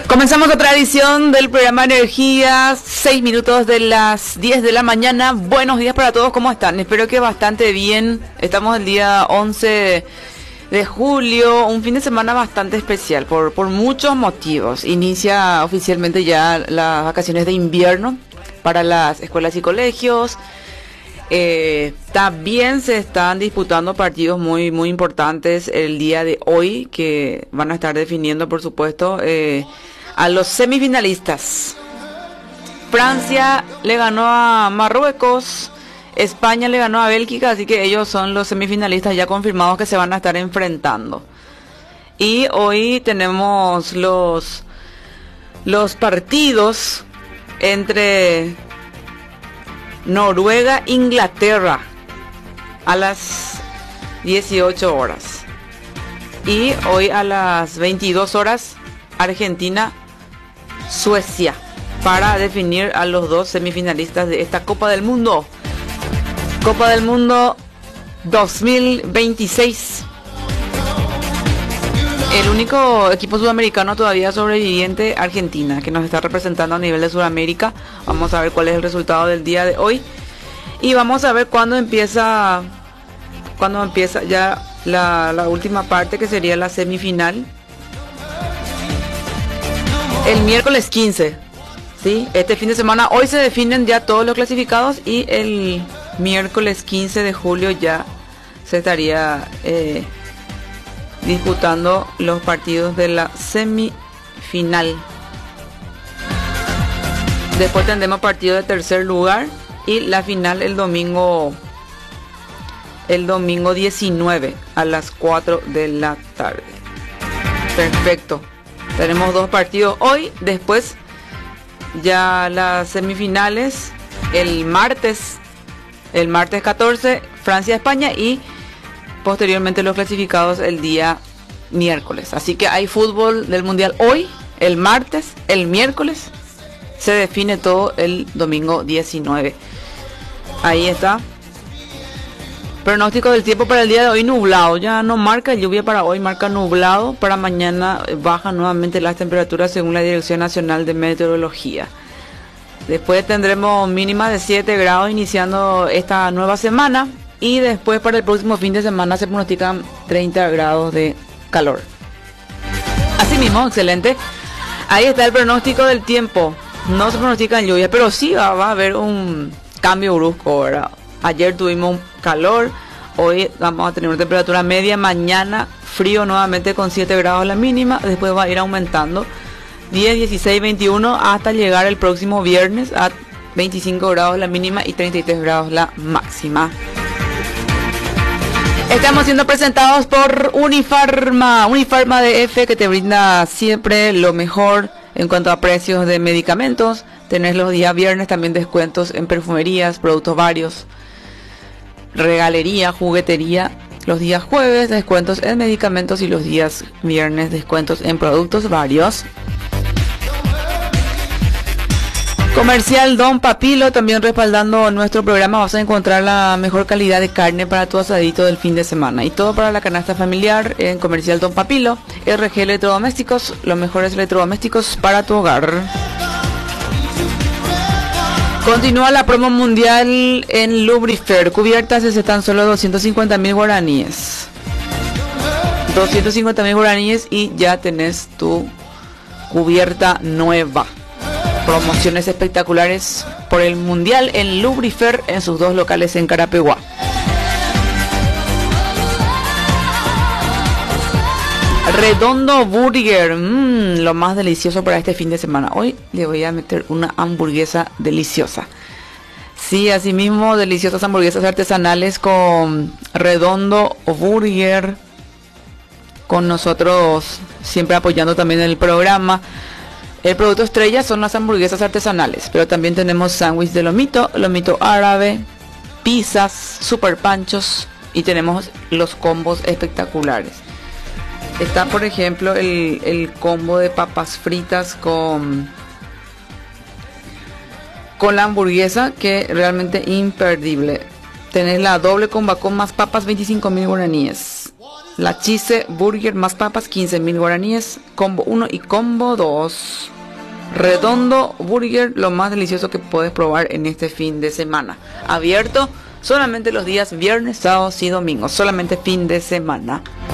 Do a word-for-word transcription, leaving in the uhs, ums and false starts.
Comenzamos otra edición del programa Energía, seis minutos de las diez de la mañana. Buenos días para todos, ¿cómo están? Espero que bastante bien. Estamos el día once de julio, un fin de semana bastante especial por, por muchos motivos. Inicia oficialmente ya las vacaciones de invierno para las escuelas y colegios. Eh, también se están disputando partidos muy muy importantes el día de hoy, que van a estar definiendo, por supuesto, eh, a los semifinalistas. Francia le ganó a Marruecos, España le ganó a Bélgica, así que ellos son los semifinalistas ya confirmados que se van a estar enfrentando. Y hoy tenemos los los partidos entre Noruega, Inglaterra a las dieciocho horas. Y hoy a las veintidós horas, Argentina, Suecia, para definir a los dos semifinalistas de esta Copa del Mundo. Copa del Mundo dos mil veintiséis. El único equipo sudamericano todavía sobreviviente, Argentina, que nos está representando a nivel de Sudamérica. Vamos a ver cuál es el resultado del día de hoy. Y vamos a ver cuándo empieza, cuándo empieza ya la, la última parte, que sería la semifinal. El miércoles quince, ¿sí? Este fin de semana, hoy se definen ya todos los clasificados y el miércoles quince de julio ya se estaría eh, disputando los partidos de la semifinal. Después tendremos partido de tercer lugar y la final el domingo el domingo diecinueve a las cuatro de la tarde. Perfecto. Tenemos dos partidos hoy, después ya las semifinales el martes, el martes catorce, Francia-España, y posteriormente los clasificados el día miércoles. Así que hay fútbol del mundial hoy, el martes, el miércoles. Se define todo el domingo diecinueve. Ahí está. Pronóstico del tiempo para el día de hoy: nublado. Ya no marca lluvia para hoy, marca nublado. Para mañana bajan nuevamente las temperaturas según la Dirección Nacional de Meteorología. Después tendremos mínima de siete grados iniciando esta nueva semana. Y después para el próximo fin de semana se pronostican treinta grados de calor. Asimismo, excelente. Ahí está el pronóstico del tiempo. No se pronostica lluvia, pero sí va, va a haber un cambio brusco, ¿verdad? Ayer tuvimos calor, hoy vamos a tener una temperatura media, mañana frío nuevamente con siete grados la mínima, después va a ir aumentando diez, dieciséis, veintiuno hasta llegar el próximo viernes a veinticinco grados la mínima y treinta y tres grados la máxima. Estamos siendo presentados por Unifarma, Unifarma D F, que te brinda siempre lo mejor en cuanto a precios de medicamentos. Tenés los días viernes también descuentos en perfumerías, productos varios, regalería, juguetería. Los días jueves descuentos en medicamentos y los días viernes descuentos en productos varios. Comercial Don Papilo, también respaldando nuestro programa. Vas a encontrar la mejor calidad de carne para tu asadito del fin de semana y todo para la canasta familiar en Comercial Don Papilo. R G Electrodomésticos, los mejores electrodomésticos para tu hogar. Continúa la promo mundial en Lubrifer. Cubiertas desde tan solo doscientos cincuenta mil guaraníes. doscientos cincuenta mil guaraníes y ya tenés tu cubierta nueva. Promociones espectaculares por el mundial en Lubrifer en sus dos locales en Carapeguá. Redondo Burger, mmm, lo más delicioso para este fin de semana. Hoy le voy a meter una hamburguesa deliciosa. Sí, así mismo, deliciosas hamburguesas artesanales con Redondo Burger. Con nosotros siempre apoyando también el programa. El producto estrella son las hamburguesas artesanales, pero también tenemos sándwich de lomito, lomito árabe, pizzas, super panchos y tenemos los combos espectaculares. Está, por ejemplo, el, el combo de papas fritas con, con la hamburguesa, que realmente imperdible. Tenés la doble comba con más papas, veinticinco mil guaraníes. La Chise Burger más papas, quince mil guaraníes. Combo uno y combo dos. Redondo Burger, lo más delicioso que puedes probar en este fin de semana. Abierto solamente los días viernes, sábados y domingos. Solamente fin de semana.